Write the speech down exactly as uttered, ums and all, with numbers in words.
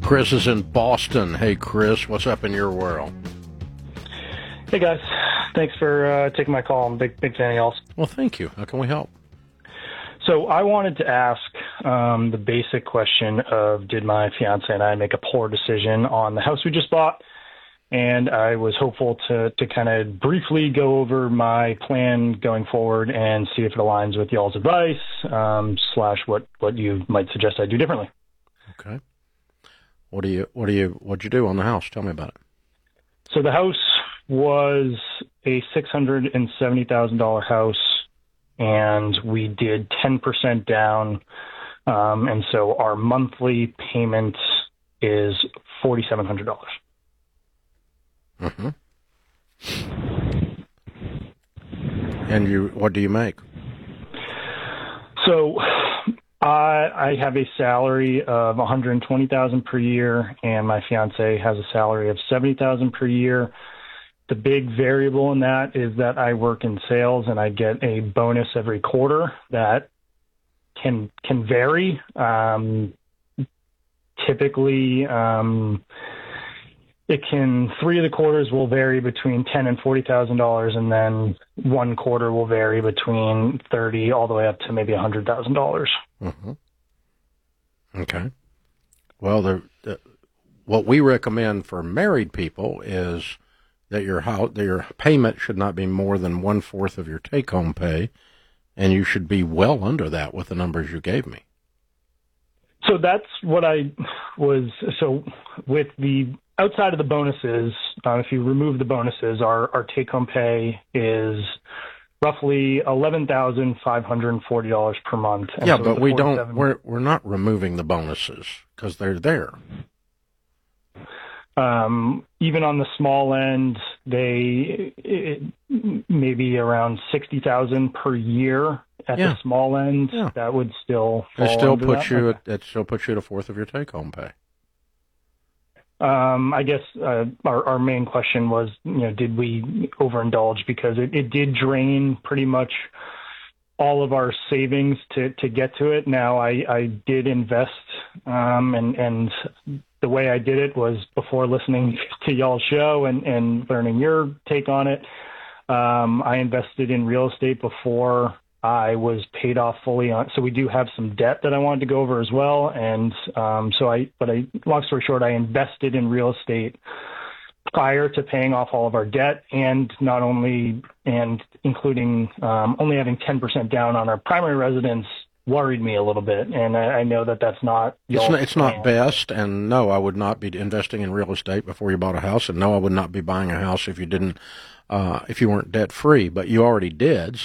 Chris is in Boston. Hey, Chris, what's up in your world? Hey, guys. Thanks for uh, taking my call. I'm a big, big fan of y'all's. Well, thank you. How can we help? So I wanted to ask um, the basic question of, did my fiance and I make a poor decision on the house we just bought? And I was hopeful to, to kind of briefly go over my plan going forward and see if it aligns with y'all's advice, um, slash what, what you might suggest I do differently. Okay. What do you, what do you, what'd you do on the house? Tell me about it. So the house was a six hundred seventy thousand dollars house, and we did ten percent down. Um, and so our monthly payment is four thousand seven hundred dollars. Mm-hmm. And you, what do you make? So I, I have a salary of one hundred twenty thousand dollars per year, and my fiance has a salary of seventy thousand dollars per year. The big variable in that is that I work in sales and I get a bonus every quarter that can can vary. Um, typically, um, it can three of the quarters will vary between ten and forty thousand dollars, and then one quarter will vary between thirty all the way up to maybe a hundred thousand dollars. Mm-hmm. Okay. Well, the, the what we recommend for married people is that your house, that your payment should not be more than one fourth of your take-home pay, and you should be well under that with the numbers you gave me. So that's what I was. So with the outside of the bonuses, uh, if you remove the bonuses, our, our take-home pay is roughly eleven thousand five hundred forty dollars per month. And yeah, so but we don't. We're we're not removing the bonuses because they're there. Um, even on the small end, they it, maybe around sixty thousand per year at yeah. the small end. Yeah. That would still fall it still under puts that. you at, it still puts you at a fourth of your take home pay. Um, I guess uh, our our main question was, you know, did we overindulge, because it, it did drain pretty much all of our savings to, to get to it. Now I, I did invest, um, and and. The way I did it was before listening to y'all's show and, and learning your take on it. Um, I invested in real estate before I was paid off fully on. So we do have some debt that I wanted to go over as well. And um, so I, but I, long story short, I invested in real estate prior to paying off all of our debt, and not only, and including um, only having ten percent down on our primary residence worried me a little bit, and I, I know that that's not. It's not, it's not best, and no, I would not be investing in real estate before you bought a house, and no, I would not be buying a house if you didn't, uh, if you weren't debt free. But you already did,